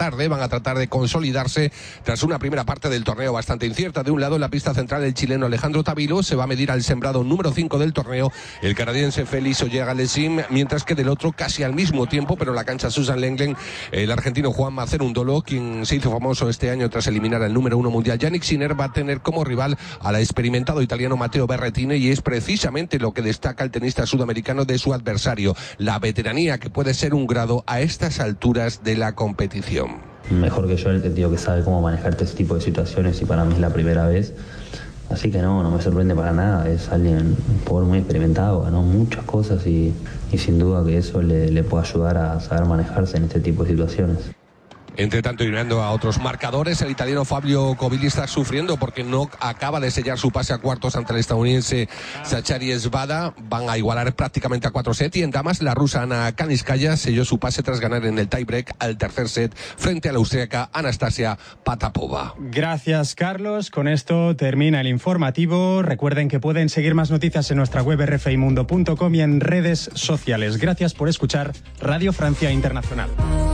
tarde, van a tratar de consolidarse tras una primera parte del torneo bastante incierta. De un lado, en la pista central, el chileno Alejandro Tavilo se va a medir al sembrado número 5 del torneo, el canadiense Félix Oyegalezim, mientras que del otro, casi al mismo tiempo, pero en la cancha Susan Lenglen, el argentino Juanma Cerúndolo, quien se hizo famoso este año tras eliminar al número 1 mundial Yannick Sinner, va a tener como rival al experimentado italiano Matteo Berrettini, y es precisamente lo que destaca el tenista sudamericano de su adversario, la veteranía, que puede ser un grado a estas alturas de la competición. Mejor que yo en el sentido que sabe cómo manejar este tipo de situaciones, y para mí es la primera vez. Así que no me sorprende para nada. Es alguien, un jugador muy experimentado, ganó muchas cosas y sin duda que eso le puede ayudar a saber manejarse en este tipo de situaciones. Entre tanto, y mirando a otros marcadores, el italiano Fabio Covilli está sufriendo porque no acaba de sellar su pase a cuartos ante el estadounidense Zachary Svada. Van a igualar prácticamente a 4 sets, y en damas la rusa Ana Kaniskaya selló su pase tras ganar en el tiebreak al tercer set frente a la austríaca Anastasia Patapova. Gracias, Carlos. Con esto termina el informativo. Recuerden que pueden seguir más noticias en nuestra web rfimundo.com y en redes sociales. Gracias por escuchar Radio Francia Internacional.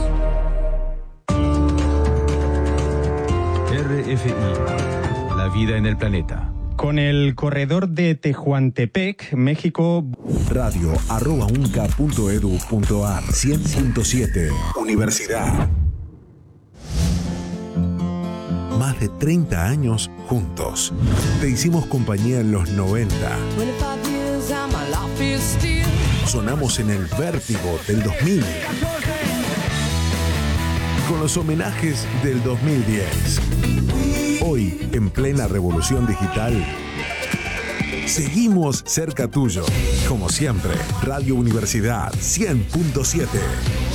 RFI, la vida en el planeta. Con el corredor de Tehuantepec, México. radio@unca.edu.ar 100.7 Universidad. Más de 30 años juntos. Te hicimos compañía en los 90. Sonamos en el Vértigo del 2000. Con los homenajes del 2010. Hoy, en plena revolución digital, seguimos cerca tuyo. Como siempre, Radio Universidad 100.7.